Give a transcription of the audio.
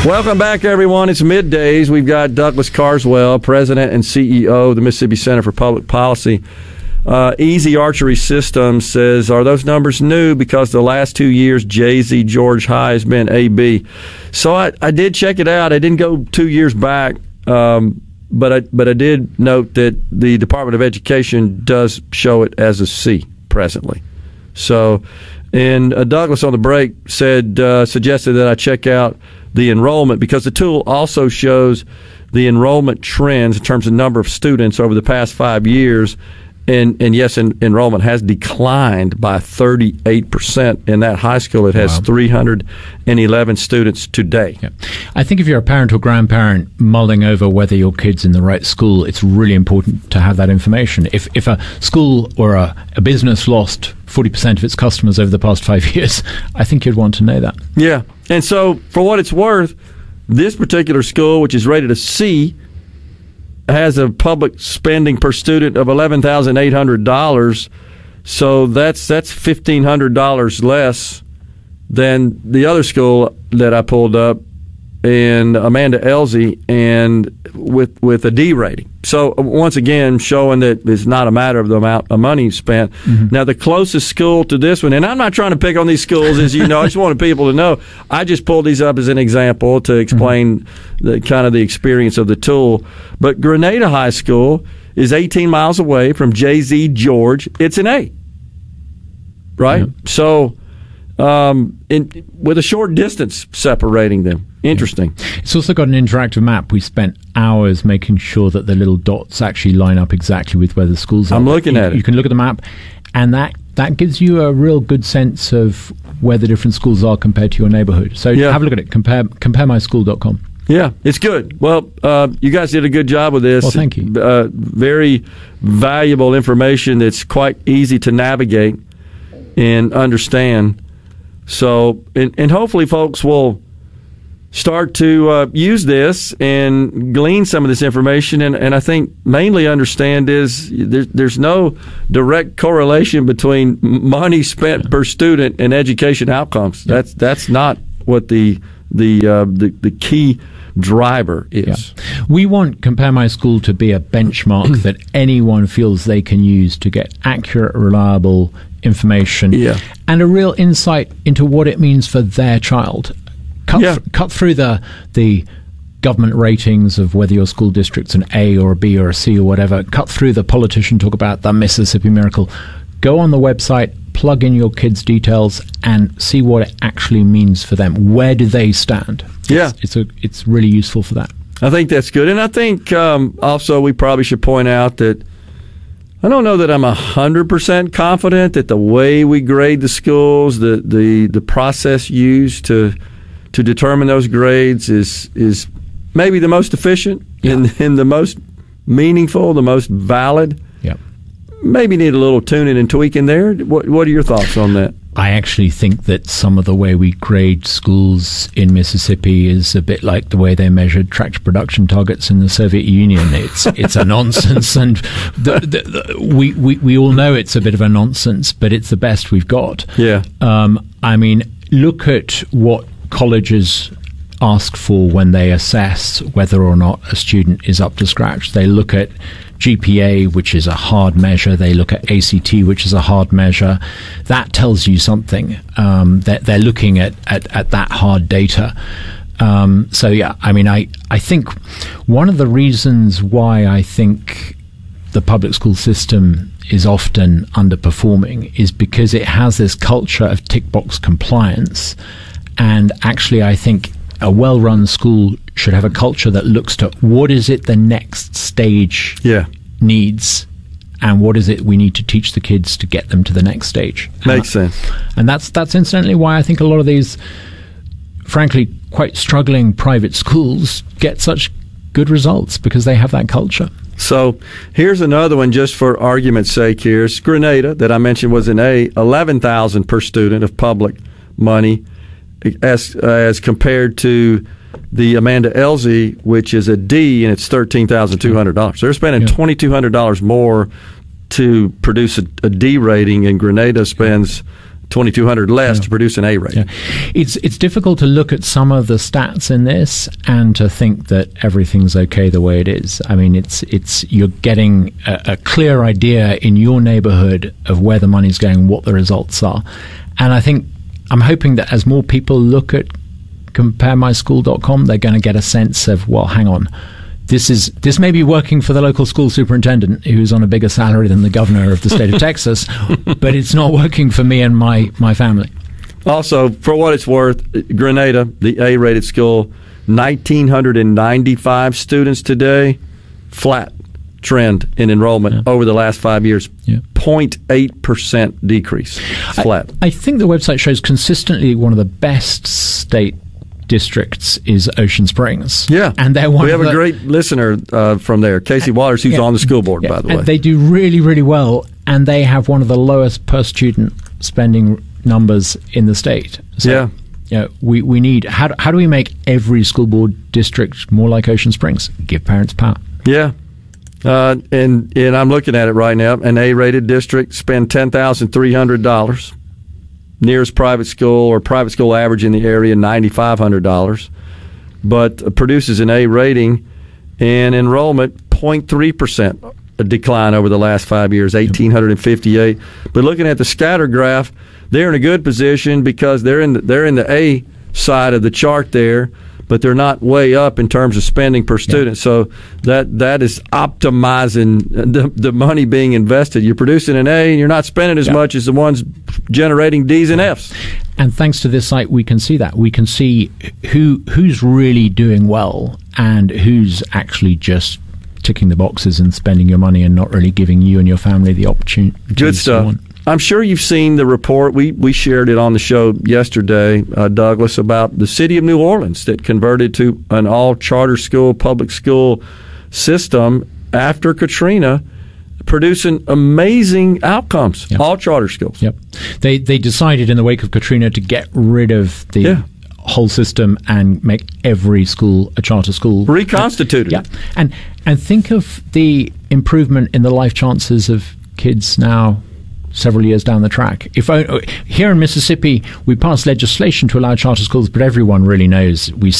Welcome back, everyone. It's middays. We've got Douglas Carswell, President and CEO of the Mississippi Center for Public Policy. Easy Archery Systems says, are those numbers new? Because the last 2 years, JZ George High has been AB. So I did check it out. I didn't go 2 years back, but I did note that the Department of Education does show it as a C presently. So, and Douglas on the break suggested that I check out the enrollment, because the tool also shows the enrollment trends in terms of number of students over the past 5 years. And yes, enrollment has declined by 38%. In that high school, it has 311 students today. Yeah. I think if you're a parent or grandparent mulling over whether your kid's in the right school, it's really important to have that information. If a school or a business lost 40% of its customers over the past 5 years, I think you'd want to know that. Yeah. And so, for what it's worth, this particular school, which is rated a C, has a public spending per student of $11,800. So that's $1,500 less than the other school that I pulled up, and Amanda Elsie, and with a D rating. So once again, showing that it's not a matter of the amount of money spent. Mm-hmm. Now, the closest school to this one, and I'm not trying to pick on these schools, as you know, I just wanted people to know. I just pulled these up as an example to explain the kind of the experience of the tool. But Grenada High School is 18 miles away from JZ George. It's an A, right? Yeah. So with a short distance separating them. Interesting. It's also got an interactive map. We spent hours making sure that the little dots actually line up exactly with where the schools are. I'm looking at it. You can look at the map, and that gives you a real good sense of where the different schools are compared to your neighborhood. So have a look at it. Comparemyschool.com. Yeah, it's good. Well, you guys did a good job with this. Well, thank you. Very valuable information that's quite easy to navigate and understand. So, and hopefully folks will start to use this and glean some of this information, and I think mainly understand is there's no direct correlation between money spent per student and education outcomes. That's not what the key driver is. Yeah. We want Compare My School to be a benchmark that anyone feels they can use to get accurate, reliable information and a real insight into what it means for their child. Cut through the government ratings of whether your school district's an A or a B or a C or whatever. Cut through the politician talk about the Mississippi Miracle. Go on the website, plug in your kids' details, and see what it actually means for them. Where do they stand? It's really useful for that. I think that's good. And I think also we probably should point out that I don't know that I'm 100% confident that the way we grade the schools, the process used to determine those grades is maybe the most efficient and the most meaningful, the most valid. Yeah. Maybe need a little tuning and tweaking there. What are your thoughts on that? I actually think that some of the way we grade schools in Mississippi is a bit like the way they measured tractor production targets in the Soviet Union. It's a nonsense, and we all know it's a bit of a nonsense, but it's the best we've got. Yeah. I mean, look at what colleges ask for when they assess whether or not a student is up to scratch. They look at GPA, which is a hard measure. They look at ACT, which is a hard measure. That tells you something. They're looking at that hard data. So, yeah, I mean, I think one of the reasons why I think the public school system is often underperforming is because it has this culture of tick box compliance. And actually, I think a well-run school should have a culture that looks to what is it the next stage needs, and what is it we need to teach the kids to get them to the next stage. Makes sense. And that's incidentally why I think a lot of these, frankly, quite struggling private schools get such good results, because they have that culture. So here's another one, just for argument's sake here. It's Grenada, that I mentioned was an A, $11,000 per student of public money, as compared to the Amanda Elsie, which is a D, and it's $13,200. So they're spending $2,200 more to produce a D rating, and Grenada spends $2,200 less to produce an A rating. Yeah. It's difficult to look at some of the stats in this and to think that everything's okay the way it is. I mean, it's you're getting a clear idea in your neighborhood of where the money's going, what the results are. And I'm hoping that as more people look at CompareMySchool.com, they're going to get a sense of, well, hang on, this may be working for the local school superintendent who's on a bigger salary than the governor of the state of Texas, but it's not working for me and my family. Also, for what it's worth, Grenada, the A-rated school, 1,995 students today, flat trend in enrollment over the last 5 years. 0.8% decrease. It's flat. I think the website shows consistently one of the best state districts is Ocean Springs. Yeah. And we have a great listener from there, Casey Waters, who's on the school board, by the way. And they do really, really well, and they have one of the lowest per student spending numbers in the state. So, we need, how do we make every school board district more like Ocean Springs? Give parents power. Yeah. And I'm looking at it right now. An A-rated district spend $10,300. Nearest private school or private school average in the area, $9,500, but produces an A rating and enrollment 0.3% decline over the last 5 years, 1,858. But looking at the scatter graph, they're in a good position because they're in the A side of the chart there, but they're not way up in terms of spending per student. So that is optimizing the money being invested. You're producing an A and you're not spending as much as the ones generating D's and F's. And thanks to this site, we can see that. We can see who's really doing well and who's actually just ticking the boxes and spending your money and not really giving you and your family the opportunity. Good stuff. I'm sure you've seen the report. We shared it on the show yesterday, Douglas, about the city of New Orleans that converted to an all-charter school, public school system after Katrina, producing amazing outcomes, all charter schools. Yep. They decided in the wake of Katrina to get rid of the whole system and make every school a charter school. Reconstituted. And think of the improvement in the life chances of kids now several years down the track. Here in Mississippi, we passed legislation to allow charter schools, but everyone really knows we